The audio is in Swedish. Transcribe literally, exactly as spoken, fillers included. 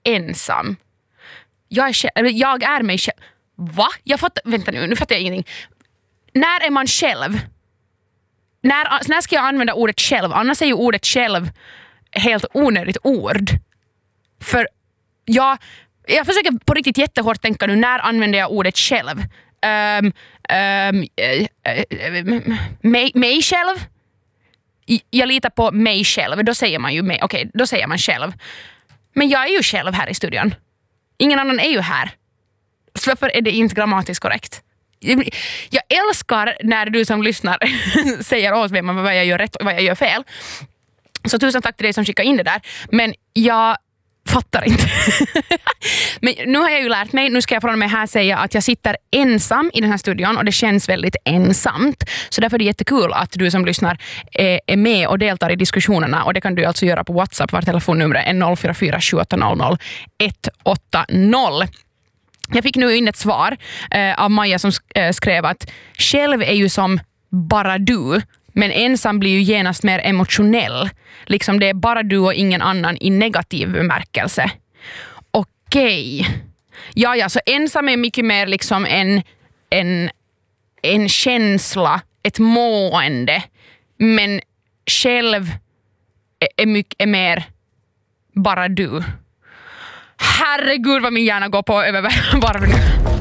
ensam. Jag är, själv, jag är mig själv. Va? Jag fattar, vänta nu, nu fattar jag ingenting. När är man själv? När, när ska jag använda ordet själv? Annars är ju ordet själv helt onödigt ord. För jag, jag försöker på riktigt jättehårt tänka nu, när använder jag ordet själv? Um, um, uh, uh, mig, mig själv? Jag litar på mig själv. Då säger man ju mig. Okej, då säger man själv. Men jag är ju själv här i studion. Ingen annan är ju här. Så varför är det inte grammatiskt korrekt? Jag älskar när du som lyssnar säger åt mig vad jag gör rätt och vad jag gör fel. Så tusen tack till dig som skickar in det där. Men jag fattar inte. Men nu har jag ju lärt mig, nu ska jag från mig här säga att jag sitter ensam i den här studion och det känns väldigt ensamt. Så därför är det jättekul att du som lyssnar är med och deltar i diskussionerna, och det kan du alltså göra på WhatsApp. Vart telefonnummer är noll fyra fyra sju åtta noll noll ett åtta noll. Jag fick nu in ett svar eh, av Maja som sk- skrev att själv är ju som bara du, men ensam blir ju genast mer emotionell. Liksom det är bara du och ingen annan i negativ bemärkelse. Okej. Ja, ja, så ensam är mycket mer liksom en, en, en känsla, ett mående. Men själv är, är, mycket, är mer bara du. Herregud vad min hjärna går på över varv nu.